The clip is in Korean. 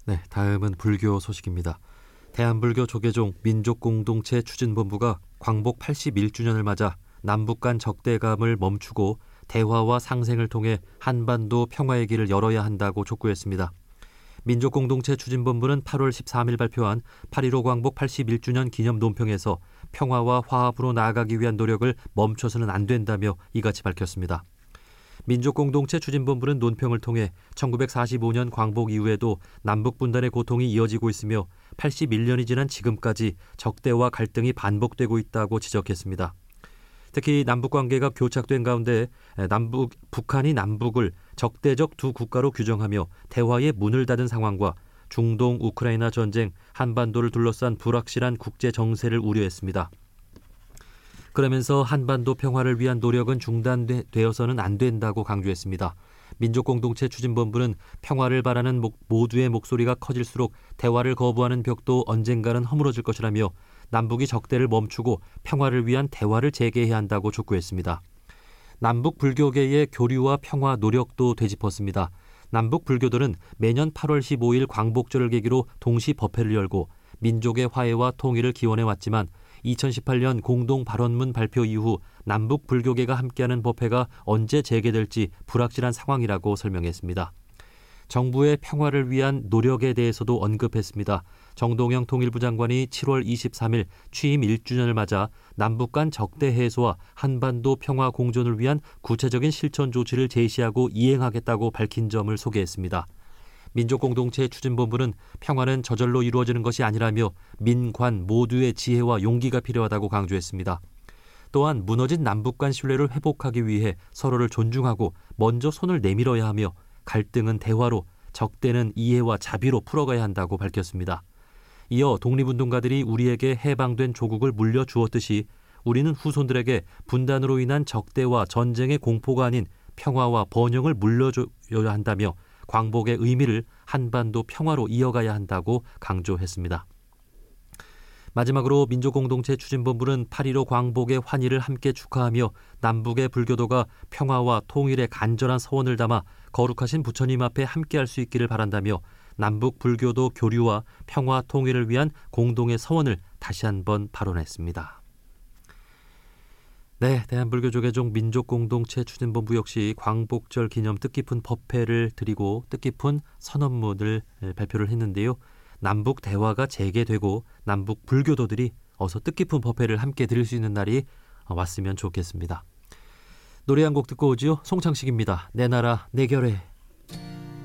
네, 다음은 불교 소식입니다. 대한불교 조계종 민족공동체 추진본부가 광복 81주년을 맞아 남북 간 적대감을 멈추고 대화와 상생을 통해 한반도 평화의 길을 열어야 한다고 촉구했습니다. 민족공동체 추진본부는 8월 13일 발표한 8.15 광복 81주년 기념 논평에서 평화와 화합으로 나아가기 위한 노력을 멈춰서는 안 된다며 이같이 밝혔습니다. 민족공동체 추진본부는 논평을 통해 1945년 광복 이후에도 남북 분단의 고통이 이어지고 있으며 81년이 지난 지금까지 적대와 갈등이 반복되고 있다고 지적했습니다. 특히 남북관계가 교착된 가운데 북한이 남북을 적대적 두 국가로 규정하며 대화의 문을 닫은 상황과 중동 우크라이나 전쟁, 한반도를 둘러싼 불확실한 국제 정세를 우려했습니다. 그러면서 한반도 평화를 위한 노력은 중단되어서는 안 된다고 강조했습니다. 민족공동체 추진본부는 평화를 바라는 모두의 목소리가 커질수록 대화를 거부하는 벽도 언젠가는 허물어질 것이라며 남북이 적대를 멈추고 평화를 위한 대화를 재개해야 한다고 촉구했습니다. 남북 불교계의 교류와 평화 노력도 되짚었습니다. 남북 불교들은 매년 8월 15일 광복절을 계기로 동시 법회를 열고 민족의 화해와 통일을 기원해 왔지만 2018년 공동 발언문 발표 이후 남북 불교계가 함께하는 법회가 언제 재개될지 불확실한 상황이라고 설명했습니다. 정부의 평화를 위한 노력에 대해서도 언급했습니다. 정동영 통일부 장관이 7월 23일 취임 1주년을 맞아 남북 간 적대 해소와 한반도 평화 공존을 위한 구체적인 실천 조치를 제시하고 이행하겠다고 밝힌 점을 소개했습니다. 민족공동체 추진본부는 평화는 저절로 이루어지는 것이 아니라며 민관 모두의 지혜와 용기가 필요하다고 강조했습니다. 또한 무너진 남북 간 신뢰를 회복하기 위해 서로를 존중하고 먼저 손을 내밀어야 하며 갈등은 대화로, 적대는 이해와 자비로 풀어가야 한다고 밝혔습니다. 이어 독립운동가들이 우리에게 해방된 조국을 물려주었듯이 우리는 후손들에게 분단으로 인한 적대와 전쟁의 공포가 아닌 평화와 번영을 물려줘야 한다며 광복의 의미를 한반도 평화로 이어가야 한다고 강조했습니다. 마지막으로 민족공동체 추진본부는 8.15 광복의 환희를 함께 축하하며 남북의 불교도가 평화와 통일의 간절한 서원을 담아 거룩하신 부처님 앞에 함께할 수 있기를 바란다며 남북 불교도 교류와 평화 통일을 위한 공동의 서원을 다시 한번 발언했습니다. 네, 대한불교조계종 민족공동체 추진본부 역시 광복절 기념 뜻깊은 법회를 드리고 뜻깊은 선언문을 발표를 했는데요. 남북 대화가 재개되고 남북 불교도들이 어서 뜻깊은 법회를 함께 드릴 수 있는 날이 왔으면 좋겠습니다. 노래 한 곡 듣고 오지요. 송창식입니다. 내 나라 내 결의.